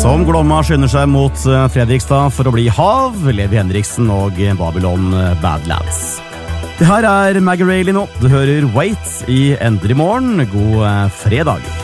Som Glomma skynder seg mot Fredrikstad for å bli Hav, Levi Henriksen og Babylon Badlands. Det her Maggie Rayleigh nå. Du hører Wait i Endre i morgen. God fredag.